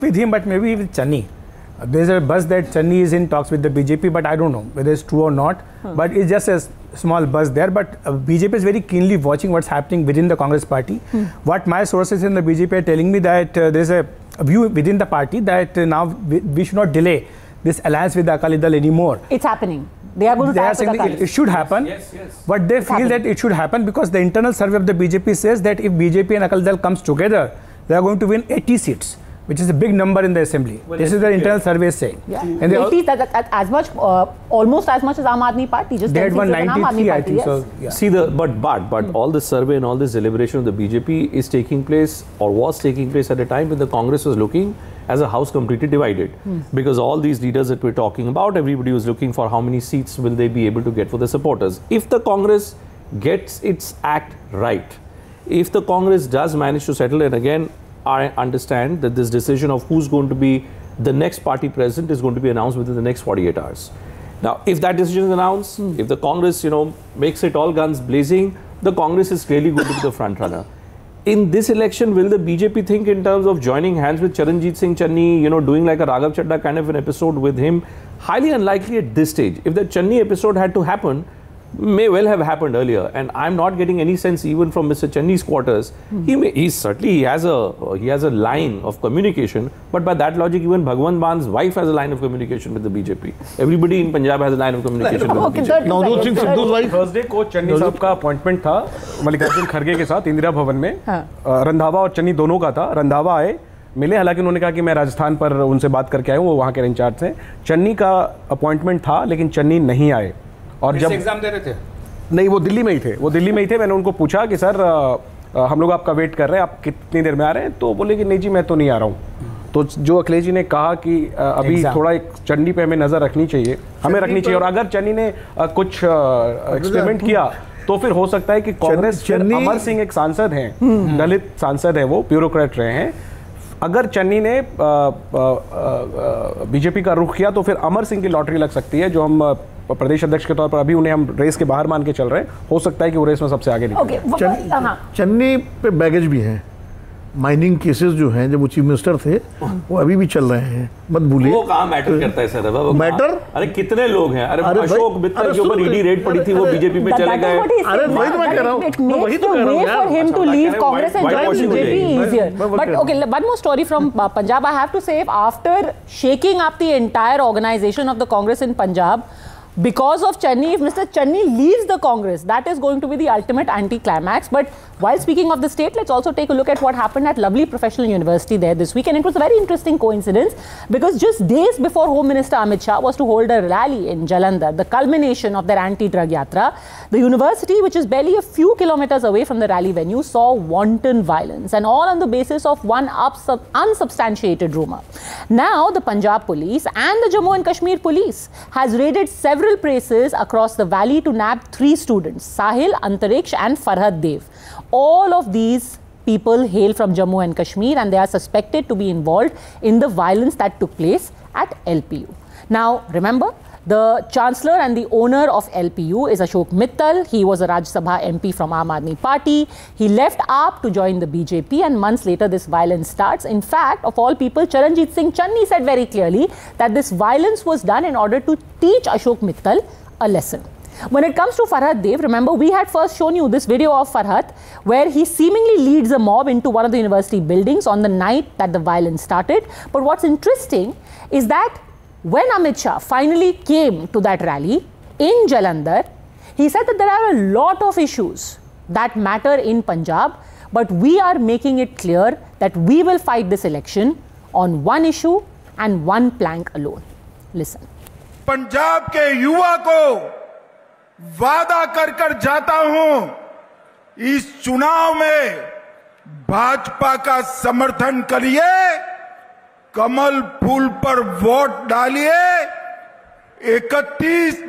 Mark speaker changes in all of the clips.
Speaker 1: with him, but maybe with Channi. There's a buzz that Channi is in talks with the BJP, but I don't know whether it's true or not. But it's just a small buzz there. But BJP is very keenly watching what's happening within the Congress party. What my sources in the BJP are telling me that there's a view within the party that now we should not delay this alliance with the Akali Dal anymore.
Speaker 2: It's happening. They are going to tie
Speaker 1: saying it should happen.
Speaker 3: Yes, yes.
Speaker 1: But they feel that it should happen because the internal survey of the BJP says that if BJP and Akali Dal comes together, they are going to win 80 seats, which is a big number in the assembly.
Speaker 3: Well,
Speaker 1: this is the internal survey saying.
Speaker 2: Yeah. And 80, that's as much, almost as much as Aam Aadmi Party. Just
Speaker 1: they had 193, I think.
Speaker 2: Yes.
Speaker 1: So, yeah.
Speaker 3: See, but all this survey and all this deliberation of the BJP is taking place or was taking place at a time when the Congress was looking as a house completely divided. Because all these leaders that we're talking about, everybody was looking for how many seats will they be able to get for the supporters. If the Congress gets its act right, if the Congress does manage to settle, and again, I understand that this decision of who's going to be the next party president is going to be announced within the next 48 hours. Now, if that decision is announced, if the Congress, makes it all guns blazing, the Congress is clearly going to be the front runner. In this election, will the BJP think in terms of joining hands with Charanjit Singh Channi, doing like a Raghav Chadha kind of an episode with him? Highly unlikely at this stage. If the Channi episode had to happen, may well have happened earlier, and I'm not getting any sense even from Mr. Channi's quarters. He certainly has a line of communication, but by that logic, even Bhagwant Man's wife has a line of communication with the BJP. Everybody in Punjab has a line of communication with the BJP.
Speaker 4: Navjot Singh Sidhu wife
Speaker 5: Thursday को चन्नी साहब का appointment था मल्लिकार्जुन खड़गे के साथ इंदिरा भवन में। रंधावा और चन्नी दोनों का था। रंधावा आए, मिले, हालांकि उन्होंने कहा कि मैं राजस्थान पर उनसे बात करके आया हूँ, वो वहाँ के इंचार्ज थे। चन्नी का अपॉइंटमेंट था, लेकिन चन्नी नहीं आए। और जब
Speaker 1: एग्जाम दे रहे थे,
Speaker 5: नहीं, वो दिल्ली में ही थे। मैंने उनको पूछा कि सर हम लोग आपका वेट कर रहे हैं, आप कितनी देर में आ रहे हैं? तो बोले कि नहीं जी, मैं तो नहीं आ रहा हूँ। तो जो अखिलेश जी ने कहा कि अभी थोड़ा एक चन्नी पे हमें नजर रखनी चाहिए, और अगर चन्नी ने कुछ एक्सपेरिमेंट किया तो फिर हो सकता है कि कांग्रेस, अमर सिंह एक सांसद हैं, दलित सांसद हैं, वो ब्यूरोक्रेट रहे हैं, अगर चन्नी ने बीजेपी का रुख किया तो फिर अमर सिंह की लॉटरी लग सकती है, जो हम प्रदेश अध्यक्ष के तौर पर अभी उन्हें हम रेस के बाहर मान के चल रहे हैं। हो सकता है कि वो रेस में सबसे आगे निकले।
Speaker 4: चन्नी पे बैगेज भी है, माइनिंग केसेस जो हैं, जब वो चीफ मिनिस्टर थे, वो अभी भी चल रहे हैं, मत भूलिए।
Speaker 3: वो कहाँ मैटर करता है सर?
Speaker 4: मैटर?
Speaker 3: अरे कितने लोग हैं? अरे अशोक मित्तल के ऊपर ईडी रेड पड़ी थी, वो बीजेपी में चले गए।
Speaker 4: अरे वही तो मैं कह रहा हूँ, वही तो कह रहा हूँ यार।
Speaker 2: For him to leave Congress and join BJP easier. But okay, one more story from Punjab. I have to say, after shaking up the entire organization of the Congress in Punjab, because of Channi, if Mr. Channi leaves the Congress, that is going to be the ultimate anti-climax. But while speaking of the state, let's also take a look at what happened at Lovely Professional University there this week. And it was a very interesting coincidence, because just days before Home Minister Amit Shah was to hold a rally in Jalandhar, the culmination of their anti-drug yatra, the university, which is barely a few kilometers away from the rally venue, saw wanton violence, and all on the basis of one unsubstantiated rumor. Now, the Punjab police and the Jammu and Kashmir police has raided several places across the valley to nab 3 students, Sahil, Antariksh and Farhad Dev. All of these people hail from Jammu and Kashmir, and they are suspected to be involved in the violence that took place at LPU. Now, remember, the Chancellor and the owner of LPU is Ashok Mittal. He was a Rajya Sabha MP from Aam Aadmi Party. He left AAP to join the BJP, and months later this violence starts. In fact, of all people, Charanjit Singh Channi said very clearly that this violence was done in order to teach Ashok Mittal a lesson. When it comes to Farhad Dev, remember, we had first shown you this video of Farhad where he seemingly leads a mob into one of the university buildings on the night that the violence started. But what's interesting is that when Amit Shah finally came to that rally in Jalandhar, he said that there are a lot of issues that matter in Punjab, but we are making it clear that we will fight this election on one issue and one plank alone. Listen.
Speaker 6: Punjab के युवा को वादा कर कर जाता हूं, इस चुनाव में भाजपा का समर्थन करिए, कमल फूल पर वोट डालिए। 31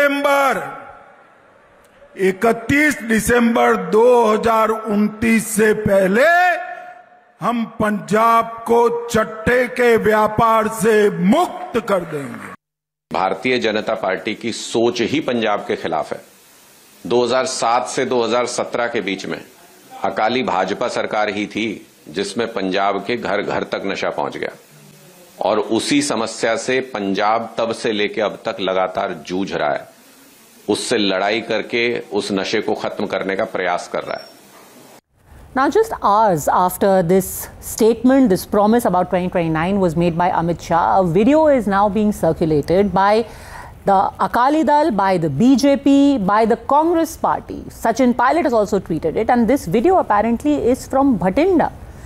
Speaker 6: दिसंबर 2029 से पहले हम पंजाब को चट्टे के व्यापार से मुक्त कर देंगे।
Speaker 7: भारतीय जनता पार्टी की सोच ही पंजाब के खिलाफ है। 2007 से 2017 के बीच में अकाली भाजपा सरकार ही थी जिसमें पंजाब के घर घर तक नशा पहुंच गया। और उसी समस्या से पंजाब तब से लेके अब तक लगातार जूझ रहा है, उससे लड़ाई करके उस नशे को खत्म करने का प्रयास कर रहा है।
Speaker 2: Now, just hours after this statement, this promise about 2029 was made by Amit Shah, a video is now being circulated by the Akali Dal, by the BJP, by the Congress party. Sachin Pilot has also tweeted it, and this video apparently is from Bhatinda,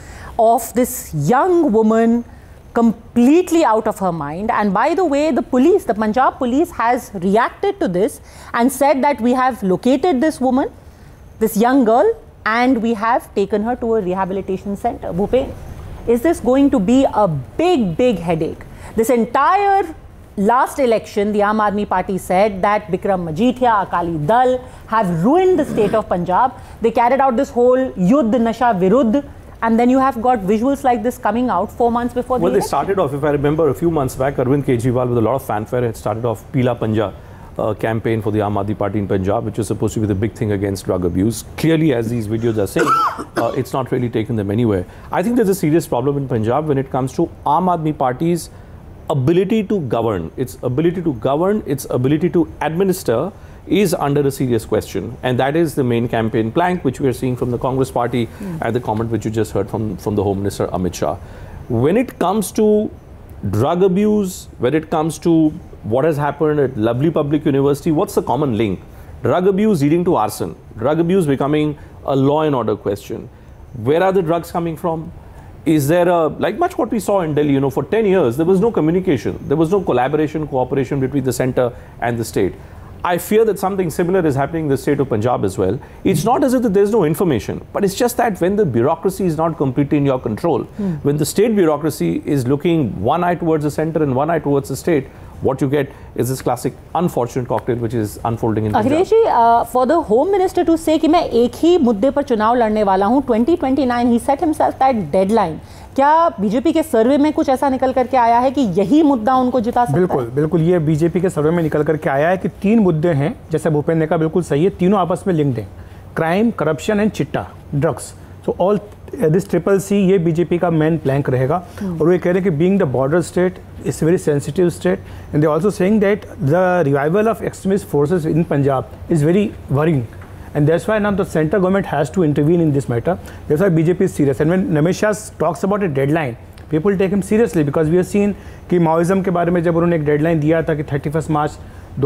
Speaker 2: of this young woman completely out of her mind. And by the way, the police, the Punjab police, has reacted to this and said that we have located this woman, this young girl, and we have taken her to a rehabilitation center. Bhupen, is this going to be a big headache? This entire last election, the Aam Aadmi Party said that Bikram Majeethia, Akali Dal have ruined the state of Punjab. They carried out this whole Yuddh Nasha Viruddh, and then you have got visuals like this coming out 4 months before the election.
Speaker 3: They started off, if I remember, a few months back, Arvind Kejriwal with a lot of fanfare had started off Pila Panja campaign for the Aam Aadmi Party in Punjab, which was supposed to be the big thing against drug abuse. Clearly, as these videos are saying, it's not really taken them anywhere. I think there's a serious problem in Punjab when it comes to Aam Aadmi Party's ability to govern. Its ability to govern, its ability to administer is under a serious question. And that is the main campaign plank which we are seeing from the Congress party and the comment which you just heard from the Home Minister Amit Shah. When it comes to drug abuse, when it comes to what has happened at Lovely Public University, what's the common link? Drug abuse leading to arson. Drug abuse becoming a law and order question. Where are the drugs coming from? Is there like much what we saw in Delhi, for 10 years, there was no communication. There was no collaboration, cooperation between the center and the state. I fear that something similar is happening in the state of Punjab as well. It's not as if there's no information, but it's just that when the bureaucracy is not completely in your control, when the state bureaucracy is looking one eye towards the center and one eye towards the state, what you get is this classic unfortunate cocktail which is unfolding in Punjab.
Speaker 2: Akhilesh ji, for the Home Minister to say कि मैं एक ही मुद्दे पर चुनाव लड़ने वाला हूँ 2029, he set himself that deadline. क्या बीजेपी के सर्वे में कुछ ऐसा निकल करके आया है कि यही मुद्दा उनको जिता सकता है?
Speaker 1: बिल्कुल ये बीजेपी के सर्वे में निकल करके आया है कि 3 मुद्दे हैं, जैसे भूपेंद्र ने कहा, बिल्कुल सही है, तीनों आपस में लिंक्ड हैं, क्राइम, करप्शन एंड चिट्टा, drugs. So all this triple C ये बीजेपी का मेन प्लैंक रहेगा. और वो कह रहे हैं कि being the border state it's very sensitive state, and they also saying that the revival of extremist forces in Punjab is very worrying. And that's why now the central government has to intervene in this matter. That's why BJP is serious. And when Amit Shah talks about a deadline, people take him seriously because we have seen कि Maoism के बारे में जब उन्होंने एक deadline दिया था कि 31 मार्च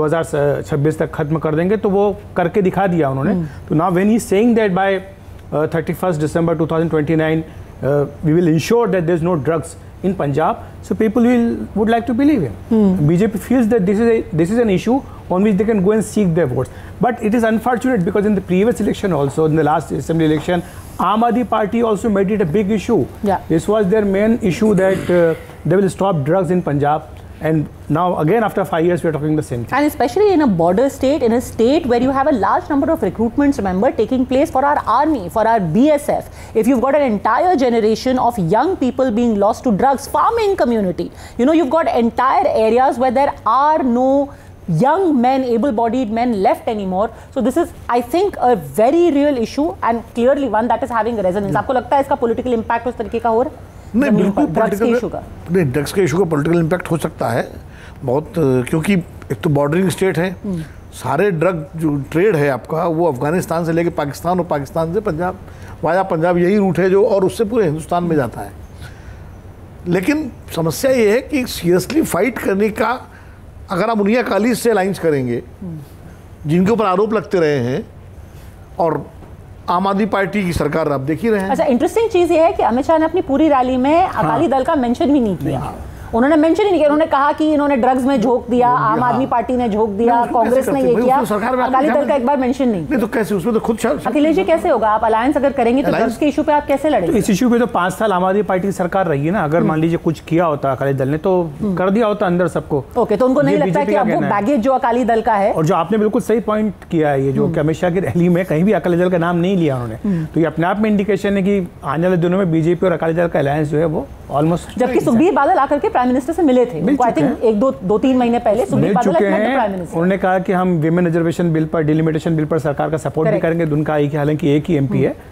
Speaker 1: 2026 तक खत्म कर देंगे, तो वो करके दिखा दिया उन्होंने. तो now when he's saying that by 31st December 2029 we will ensure that there's no drugs in Punjab, so people would like to believe him. BJP feels that this is an issue on which they can go and seek their votes. But it is unfortunate because in the previous election also, in the last assembly election, Aam Aadmi Party also made it a big issue.
Speaker 2: Yeah.
Speaker 1: This was their main issue that they will stop drugs in Punjab. And now again after 5 years we are talking the same thing.
Speaker 2: And especially in a border state, in a state where you have a large number of recruitments, remember, taking place for our army, for our BSF. If you've got an entire generation of young people being lost to drugs, farming community, you've got entire areas where there are no young men, able-bodied men left anymore. So this is, I think, a very real issue and clearly one that is having resonance. आपको लगता है इसका political impact उस तरीके का हो रहा है?
Speaker 4: नहीं, बिल्कुल ड्रग्स के इशू का पॉलिटिकल इम्पैक्ट हो सकता है बहुत, क्योंकि एक तो बॉर्डरिंग स्टेट है, सारे ड्रग जो ट्रेड है आपका वो अफगानिस्तान से लेके पाकिस्तान और पाकिस्तान से पंजाब, वाया पंजाब यही रूट है जो, और उससे पूरे हिंदुस्तान में जाता है. लेकिन समस्या ये है कि सीरियसली फाइट करने का अगर आप उन्हीं अकाली से अलाइंस करेंगे जिनके ऊपर आरोप लगते रहे हैं, और आम आदमी पार्टी की सरकार आप देख ही रहे हैं.
Speaker 2: अच्छा, इंटरेस्टिंग चीज ये है कि अमित शाह ने अपनी पूरी रैली में अकाली दल का मेंशन भी नहीं किया. उन्होंने मेंशन ही नहीं किया. उन्होंने कहा कि इन्होंने ड्रग्स में झोंक दिया, आम आदमी पार्टी ने झोंक दिया, कांग्रेस ने ये किया, अकाली दल का एक बार मेंशन नहीं.
Speaker 4: नहीं तो कैसे, उसमें तो खुद
Speaker 2: अखिलेश जी कैसे होगा? आप अलायंस अगर करेंगे तो ड्रग्स के इशू पे आप कैसे लड़ेंगे?
Speaker 1: इस इशू पे तो 5 साल आम आदमी पार्टी की सरकार रही है ना. अगर मान लीजिए कुछ किया होता अकाली दल ने तो कर दिया होता अंदर सबको.
Speaker 2: ओके, तो उनको नहीं लगता कि अब वो बैगेज जो अकाली दल का है.
Speaker 1: और जो आपने बिल्कुल सही पॉइंट किया है, ये जो अमित शाह की रैली में कहीं भी अकाली दल का नाम नहीं लिया उन्होंने, तो ये अपने आप में इंडिकेशन है कि आने वाले दिनों में बीजेपी और अकाली दल का अलायंस जो है वो ऑलमोस्ट.
Speaker 2: जबकि सुखबीर बादल आकर के प्राइम मिनिस्टर से मिले थे, आई थिंक 1-2-3 महीने पहले सुखबीर बादल प्राइम मिनिस्टर.
Speaker 1: उन्होंने कहा कि हम विमेन रिजर्वेशन बिल पर, डिलिमिटेशन बिल पर सरकार का सपोर्ट भी करेंगे. उनका हालांकि एक ही एमपी है,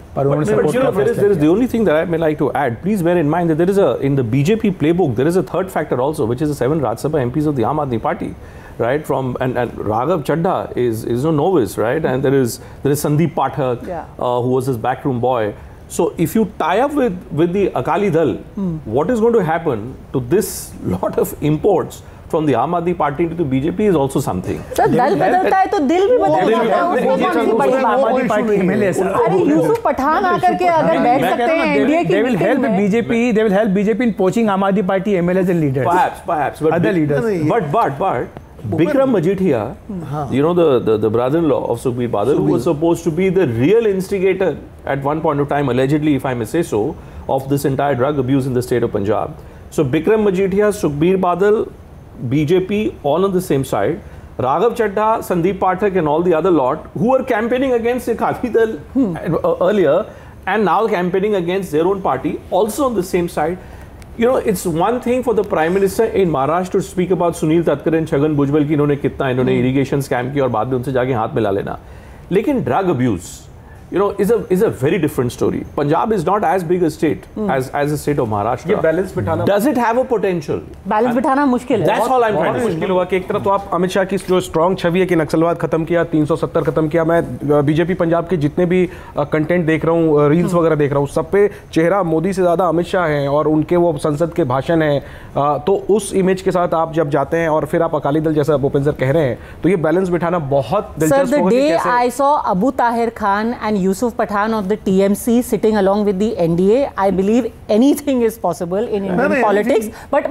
Speaker 3: But you know, there is the only thing that I may like to add. Please bear in mind that there is in the BJP playbook, there is a third factor also, which is the 7 Rajya Sabha MPs of the Aam Aadmi Party, right? And Raghav Chadha is no novice, right? And there is Sandeep Pathak, who was his backroom boy. So if you tie up with the Akali Dal, what is going to happen to this lot of imports from the Aam Aadmi Party to the BJP is also something.
Speaker 2: Sir, dal बदलता है तो दिल भी बदल जाता है, उसमें कौन सी बड़ी बात है? अरे यूसुफ पठान आकर के अगर बैठ सकते हैं एनडीए की मीटिंग में,
Speaker 1: they will help BJP in poaching Aam Aadmi Party MLAs and leaders.
Speaker 3: Perhaps, but
Speaker 1: other leaders.
Speaker 3: But Bikram Majithia, you know, the brother-in-law of Sukhbir Badal, who was supposed to be the real instigator at one point of time, allegedly, if I may say so, of this entire drug abuse in the state of Punjab. So Bikram Majithia, Sukhbir Badal, BJP, all on the same side. Raghav Chadha, Sandeep Pathak and all the other lot who were campaigning against Akali Dal earlier and now campaigning against their own party, also on the same side. You know, it's one thing for the Prime Minister in Maharashtra to speak about Sunil Tatkar and Chhagan Bhujbal ki इन्होंने कितना इन्होंने irrigation scam की और बाद में उनसे जाके हाथ मिला लेना. लेकिन drug abuse, you know, is a very different story. Punjab is not as big a state as the state of Maharashtra.
Speaker 5: ये balance बिठाना,
Speaker 3: does it have a potential?
Speaker 2: Balance बिठाना मुश्किल है.
Speaker 3: That's all I'm trying to say.
Speaker 5: मुश्किल हुआ कि एक तरफ तो आप अमित शाह की जो स्ट्रॉन्ग छवि है कि नक्सलवाद खत्म किया, 370 खत्म किया. मैं बीजेपी पंजाब के जितने भी कंटेंट देख रहा हूँ, रील्स वगैरह देख रहा हूँ, सब पे चेहरा मोदी से ज्यादा अमित शाह हैं और उनके वो संसद के भाषण हैं. तो उस इमेज के साथ आप जब जाते हैं और फिर आप अकाली दल जैसा भूपेंद्र सर कह रहे हैं, तो ये बैलेंस बिठाना बहुत दिलचस्प होगा.
Speaker 2: Sir, the day I saw Abu Tahir Khan and Yusuf Pathan of the TMC sitting along with the NDA, I believe anything is possible in Indian politics. But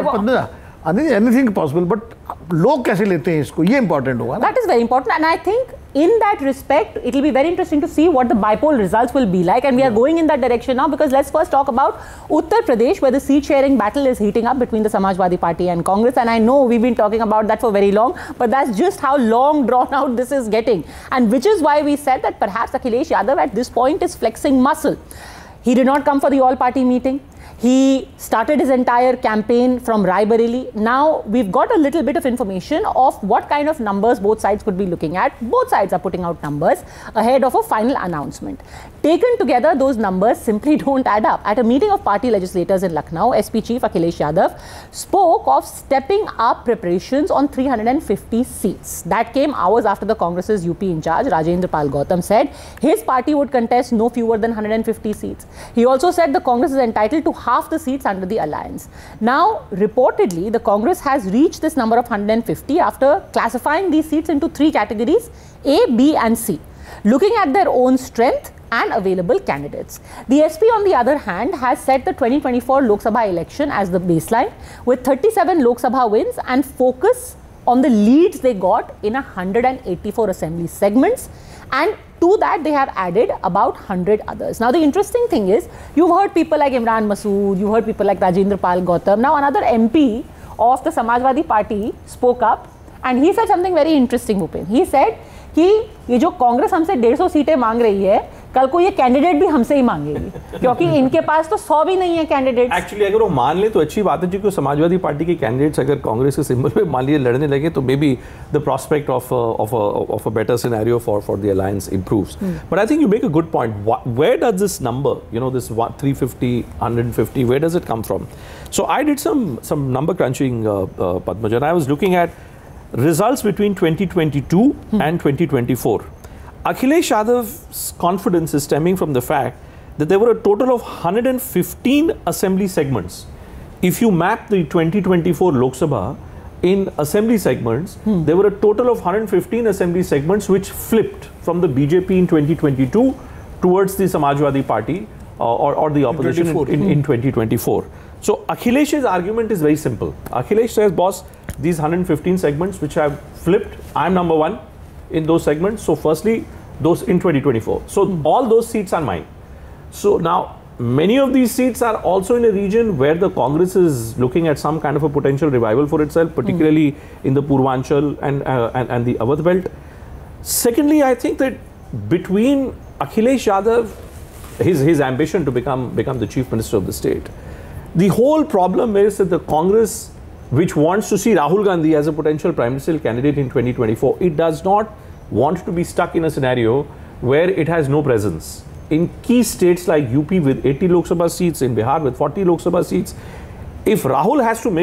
Speaker 4: anything possible, but लोग कैसे लेते हैं इसको, ये important होगा.
Speaker 2: That is very important, and I think in that respect, it will be very interesting to see what the bipoll results will be like, and we are going in that direction now, because let's first talk about Uttar Pradesh, where the seat sharing battle is heating up between the Samajwadi Party and Congress. And I know we've been talking about that for very long, but that's just how long drawn out this is getting, and which is why we said that perhaps Akhilesh Yadav at this point is flexing muscle. He did not come for the all-party meeting. He started his entire campaign from Raebareli. Now we've got a little bit of information of what kind of numbers both sides could be looking at. Both sides are putting out numbers ahead of a final announcement. Taken together, those numbers simply don't add up. At a meeting of party legislators in Lucknow, SP Chief Akhilesh Yadav spoke of stepping up preparations on 350 seats. That came hours after the Congress's UP in charge, Rajendra Pal Gautam, said his party would contest no fewer than 150 seats. He also said the Congress is entitled to half the seats under the alliance. Now, reportedly, the Congress has reached this number of 150 after classifying these seats into 3 categories, A, B and C, looking at their own strength and available candidates. The SP, on the other hand, has set the 2024 Lok Sabha election as the baseline, with 37 Lok Sabha wins and focus on the leads they got in 184 assembly segments, and to that they have added about 100 others. Now the interesting thing is, you've heard people like Imran Masood, you heard people like Rajendra Pal Gautam. Now another MP of the Samajwadi Party spoke up and he said something very interesting, Bhupen. He said कि ये जो कांग्रेस हमसे 150 सीटें मांग रही है, कल को ये कैंडिडेट भी हमसे ही मांगेगी, क्योंकि इनके पास तो 100 भी नहीं है कैंडिडेट.
Speaker 3: एक्चुअली अगर वो मान ले तो अच्छी बात है, क्योंकि समाजवादी पार्टी के कैंडिडेट्स अगर कांग्रेस के सिंबल पे मान लिए लड़ने लगे तो may be the prospect of a better scenario for the alliance improves. But I think you make a good point. Where does this number, you know, this 350, 150, where does it come from? So I did some number crunching, Padmaja, and I was looking at results between 2022 and 2024. Akhilesh Yadav's confidence is stemming from the fact that there were a total of 115 assembly segments. If you map the 2024 Lok Sabha in assembly segments, there were a total of 115 assembly segments which flipped from the BJP in 2022 towards the Samajwadi Party or the opposition in 2024. So Akhilesh's argument is very simple. Akhilesh says, boss, these 115 segments which have flipped, I'm number one in those segments. So firstly, those in 2024. So all those seats are mine. So now many of these seats are also in a region where the Congress is looking at some kind of a potential revival for itself, particularly in the Purvanchal and the Awadh belt. Secondly, I think that between Akhilesh Yadav, his ambition to become the Chief Minister of the state, the whole problem is that the Congress, which wants to see Rahul Gandhi as a potential prime ministerial candidate in 2024, it does not want to be stuck in a scenario where it has no presence in key states like UP with 80 Lok Sabha seats, in Bihar with 40 Lok Sabha seats. If Rahul has to make